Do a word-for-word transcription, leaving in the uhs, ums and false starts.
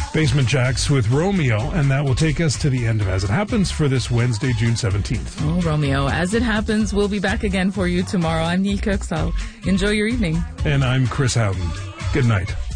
Basement Jacks with Romeo, and that will take us to the end of As It Happens for this Wednesday, June seventeenth. Oh, Romeo, As It Happens, we'll be back again for you tomorrow. I'm Neil Kirksall. Enjoy your evening. And I'm Chris Houghton. Good night.